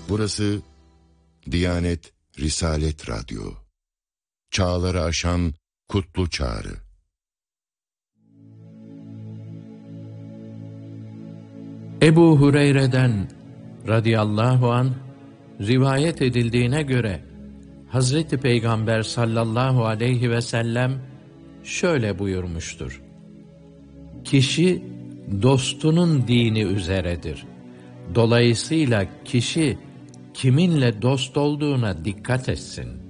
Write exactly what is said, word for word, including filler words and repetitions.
Burası Diyanet Risalet Radyo. Çağları aşan kutlu çağrı. Ebu Hureyre'den radıyallahu anh rivayet edildiğine göre Hazreti Peygamber sallallahu aleyhi ve sellem şöyle buyurmuştur: Kişi dostunun dini üzeredir. Dolayısıyla kişi kiminle dost olduğuna dikkat etsin.